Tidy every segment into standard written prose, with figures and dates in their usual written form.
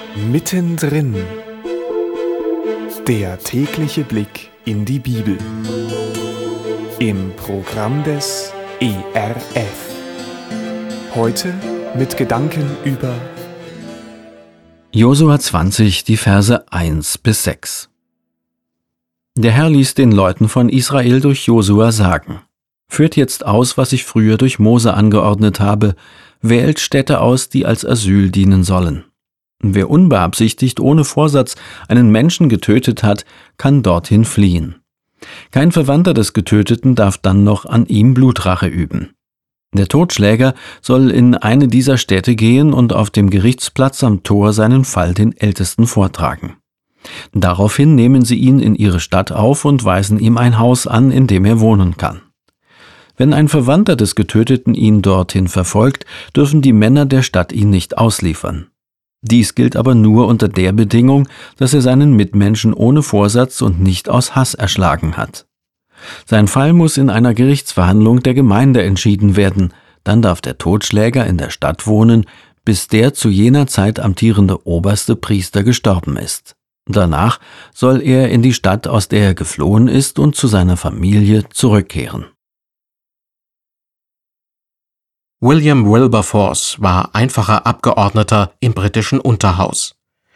Mittendrin. Der tägliche Blick in die Bibel. Im Programm des ERF. Heute mit Gedanken über Josua 20, die Verse 1-6. Der Herr ließ den Leuten von Israel durch Josua sagen: Führt jetzt aus, was ich früher durch Mose angeordnet habe, wählt Städte aus, die als Asyl dienen sollen. Wer unbeabsichtigt ohne Vorsatz einen Menschen getötet hat, kann dorthin fliehen. Kein Verwandter des Getöteten darf dann noch an ihm Blutrache üben. Der Totschläger soll in eine dieser Städte gehen und auf dem Gerichtsplatz am Tor seinen Fall den Ältesten vortragen. Daraufhin nehmen sie ihn in ihre Stadt auf und weisen ihm ein Haus an, in dem er wohnen kann. Wenn ein Verwandter des Getöteten ihn dorthin verfolgt, dürfen die Männer der Stadt ihn nicht ausliefern. Dies gilt aber nur unter der Bedingung, dass er seinen Mitmenschen ohne Vorsatz und nicht aus Hass erschlagen hat. Sein Fall muss in einer Gerichtsverhandlung der Gemeinde entschieden werden, dann darf der Totschläger in der Stadt wohnen, bis der zu jener Zeit amtierende oberste Priester gestorben ist. Danach soll er in die Stadt, aus der er geflohen ist, und zu seiner Familie zurückkehren. William Wilberforce war einfacher Abgeordneter im britischen Unterhaus.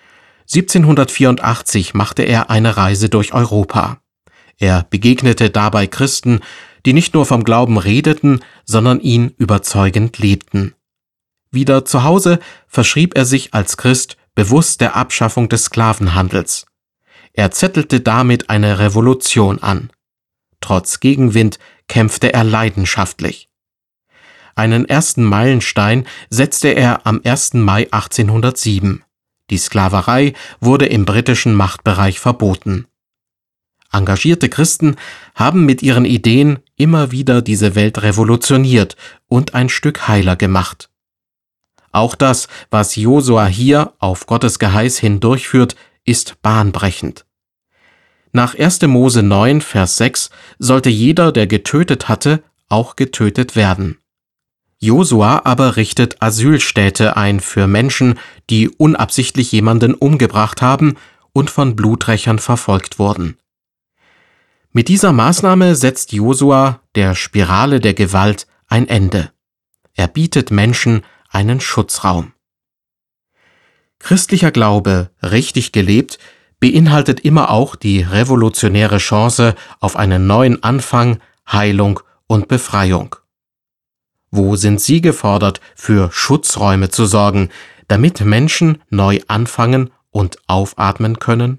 1784 machte er eine Reise durch Europa. Er begegnete dabei Christen, die nicht nur vom Glauben redeten, sondern ihn überzeugend lebten. Wieder zu Hause verschrieb er sich als Christ bewusst der Abschaffung des Sklavenhandels. Er zettelte damit eine Revolution an. Trotz Gegenwind kämpfte er leidenschaftlich. Einen ersten Meilenstein setzte er am 1. Mai 1807. Die Sklaverei wurde im britischen Machtbereich verboten. Engagierte Christen haben mit ihren Ideen immer wieder diese Welt revolutioniert und ein Stück heiler gemacht. Auch das, was Josua hier auf Gottes Geheiß hin durchführt, ist bahnbrechend. Nach 1. Mose 9, Vers 6 sollte jeder, der getötet hatte, auch getötet werden. Josua aber richtet Asylstädte ein für Menschen, die unabsichtlich jemanden umgebracht haben und von Bluträchern verfolgt wurden. Mit dieser Maßnahme setzt Josua der Spirale der Gewalt ein Ende. Er bietet Menschen einen Schutzraum. Christlicher Glaube, richtig gelebt, beinhaltet immer auch die revolutionäre Chance auf einen neuen Anfang, Heilung und Befreiung. Wo sind Sie gefordert, für Schutzräume zu sorgen, damit Menschen neu anfangen und aufatmen können?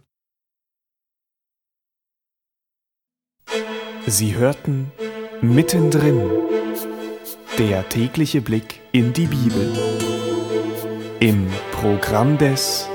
Sie hörten Mittendrin. Der tägliche Blick in die Bibel. Im Programm des